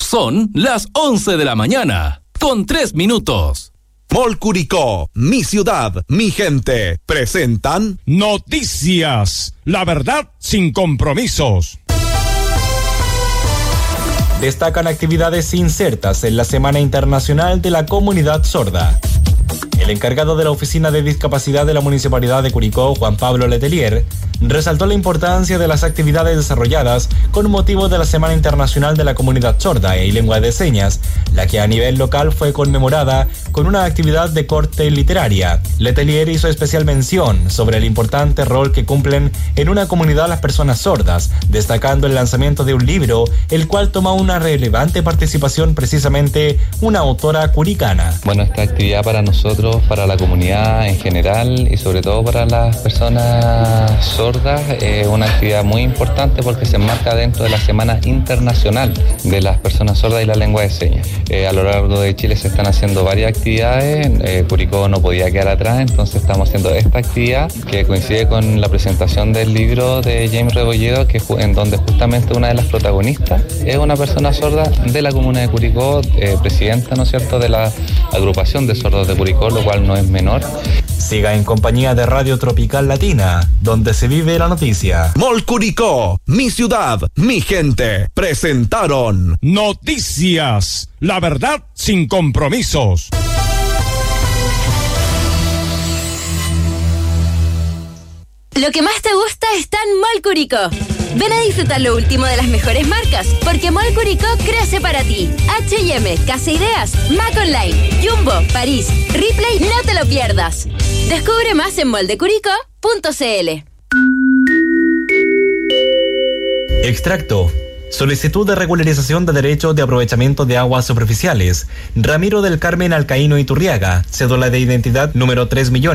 Son las 11 de la mañana, con 3 minutos. Mall Curicó, mi ciudad, mi gente, presentan Noticias, la verdad sin compromisos. Destacan actividades insertas en la Semana Internacional de la Comunidad Sorda. El encargado de la Oficina de Discapacidad de la Municipalidad de Curicó, Juan Pablo Letelier, resaltó la importancia de las actividades desarrolladas con motivo de la Semana Internacional de la Comunidad Sorda y Lengua de Señas, la que a nivel local fue conmemorada con una actividad de corte literaria. Letelier hizo especial mención sobre el importante rol que cumplen en una comunidad las personas sordas, destacando el lanzamiento de un libro, el cual toma una relevante participación precisamente una autora curicana. Bueno, esta actividad para nosotros, para la comunidad en general y sobre todo para las personas sordas, es una actividad muy importante porque se enmarca dentro de la Semana Internacional de las Personas Sordas y la Lengua de Señas. A lo largo de Chile se están haciendo varias actividades, Curicó no podía quedar atrás, entonces estamos haciendo esta actividad que coincide con la presentación del libro de James Rebolledo, que en donde justamente una de las protagonistas es una persona sorda de la comuna de Curicó, presidenta, ¿no es cierto?, de la agrupación de sordos de Curicó, lo cual no es menor. Siga en compañía de Radio Tropical Latina, donde se vive la noticia. Mall Curicó, mi ciudad, mi gente, presentaron Noticias, la verdad sin compromisos. Lo que más te gusta está en Mall Curicó. Ven a disfrutar lo último de las mejores marcas, porque Mall Curicó crece para ti. H&M, Casa Ideas, Mac Online, Jumbo, París, Ripley, no te lo pierdas. Descubre más en moldecuricó.cl. Extracto. Solicitud de regularización de derecho de aprovechamiento de aguas superficiales. Ramiro del Carmen Alcaíno Iturriaga, cédula de identidad número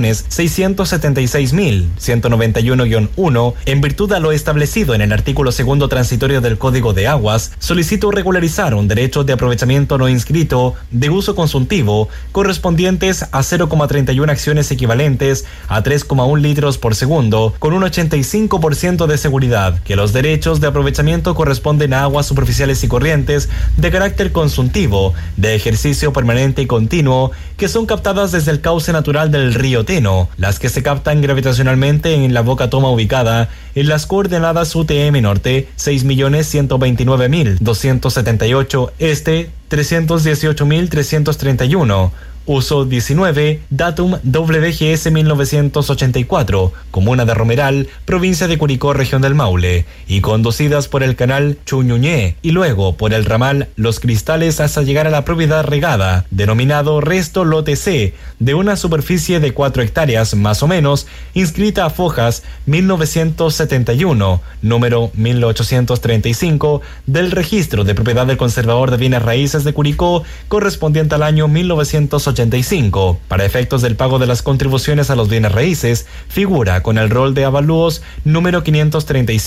3.676.191-1, en virtud a lo establecido en el artículo 2 transitorio del Código de Aguas, solicito regularizar un derecho de aprovechamiento no inscrito de uso consultivo correspondientes a 0,31 acciones equivalentes a 3,1 litros por segundo, con un 85% de seguridad, que los derechos de aprovechamiento corresponden a aguas superficiales y corrientes de carácter consultivo, de ejercicio permanente y continuo, que son captadas desde el cauce natural del río Teno, las que se captan gravitacionalmente en la boca toma ubicada en las coordenadas UTM Norte 6.129.278, Este 318.331, Uso 19, datum WGS 1984, Comuna de Romeral, provincia de Curicó, región del Maule, y conducidas por el canal Chuñuñé y luego por el ramal Los Cristales hasta llegar a la propiedad regada, denominado Resto Lote C, de una superficie de 4 hectáreas más o menos, inscrita a Fojas 1971, número 1835, del registro de propiedad del conservador de bienes raíces de Curicó, correspondiente al año 1985. Para efectos del pago de las contribuciones a los bienes raíces, figura con el rol de avalúos número 535.